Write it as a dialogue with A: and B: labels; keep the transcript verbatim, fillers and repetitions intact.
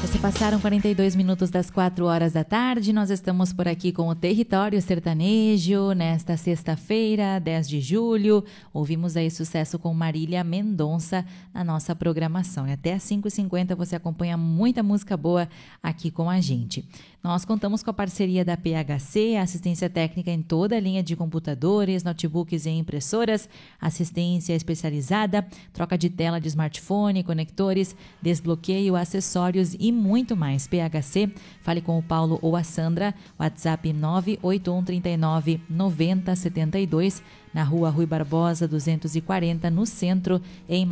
A: Se passaram quarenta e dois minutos das quatro horas da tarde, nós estamos por aqui com o Território Sertanejo, nesta sexta-feira, dez de julho, ouvimos aí sucesso com Marília Mendonça na nossa programação. E até às cinco e cinquenta você acompanha muita música boa aqui com a gente. Nós contamos com a parceria da P H C, assistência técnica em toda a linha de computadores, notebooks e impressoras, assistência especializada, troca de tela de smartphone, conectores, desbloqueio, acessórios e muito mais. P H C, fale com o Paulo ou a Sandra, WhatsApp nove oito um três nove nove zero sete dois, na rua Rui Barbosa duzentos e quarenta, no centro, em